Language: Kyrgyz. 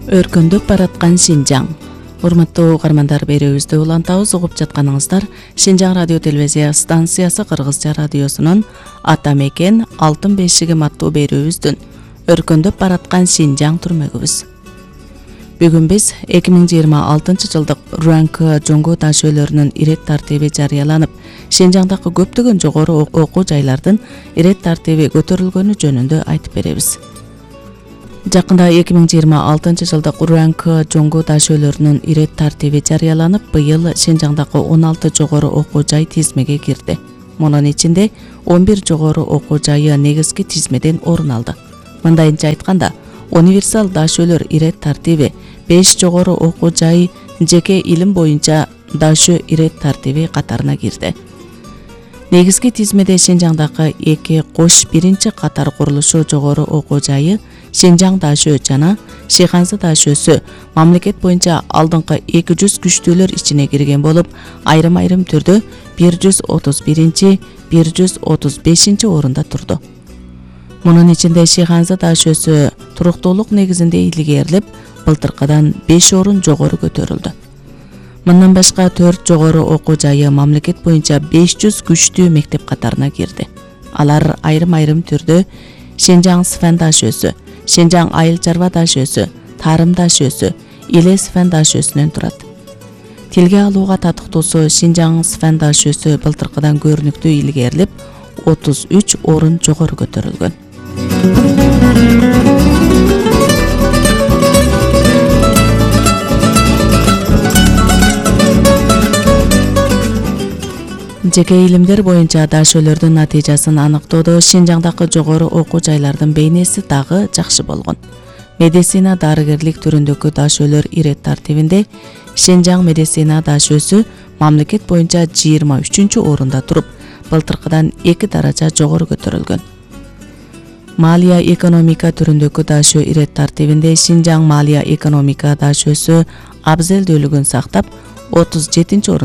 Өркүндөп бараткан Шинжаң. Урматтуу угармандар, берүүбүздү улантабыз. Угуп жатканыңыздар Шинжаң радио телевизия станциясы Кыргызча радиосунун Ата мекен алтын бешигим аттуу берүүбүздүн Өркүндөп бараткан Шинжаң түрмөгүбүз. Бүгүн биз 2026 жылдык РУНК жоңгу дашөөлөрүнүн ирет тартиби жарыяланып, Шинжаңдагы көптөгөн жогору окуу жайлардын ирет тартиби көтөрүлгөнү жөнүндө айтып беребиз. Жакында 2026 жылдык РУНК жоңгу дашөөлөрүнүн ирет тартиби жарыяланып, быйыл Шинжаңдагы 16 жогору окуу жай тизмеге кирди. Мунун ичинде 11 жогору окуу жайы негизги тизмеден орун алды. Мындайынча айтканда, универсал дашөөлөр ирет тартиби 5 жогору окуу жай жеке илим боюнча дашөө ирет тартиби катарына кирди. Негизги тизмеде Шинжаңдагы 2 кош биринчи катар курулушу жогору окуу жайы Шинжаң дашөө жана Шиханзы дашөөсү мамлекет боюнча алдыңкы 200 күчтүүлөр ичине кирген болуп, айрым-айрым түрдө 131, 135 орунда турду. Мунун ичинде Шиханзы дашөөсү туруктуулук негизинде илгерилип, былтыркыдан 5 орун жогору көтөрүлдү. Мындан башка 4 жогору окуу жайы мамлекет боюнча 500 күчтүү мектеп катарына кирди. Алар айрым-айрым түрдө Шинжаң Сфен дашөөсү, Шинжаң Айыл чарба дашөөсү, Тарым дашөөсү, Иле Сфен дашөөсүнөн турат. Тилге алууга татыктуусу Шинжаң Сфен дашөөсү былтыркыдан көрүнүктүү илгерилип, 33 орун жогору көтөрүлгөн. Жеке илимдер боюнча дашөөлөрдүн натыйжасын аныктоодо Шинжаңдагы жогору окуу жайлардын бейнеси дагы жакшы болгон. Медицина дарыгерлик түрүндөгү дашөөлөр ирет тартибинде Шинжаң медицина дашөөсү мамлекет боюнча 23 орунда туруп, былтыркыдан 2 даража жогору көтөрүлгөн. Малия экономика түрүндөгү дашөө ирет тартибинде Шинжаң малия экономика дашөөсү абзелдүүлүгүн сактап, 37 орунда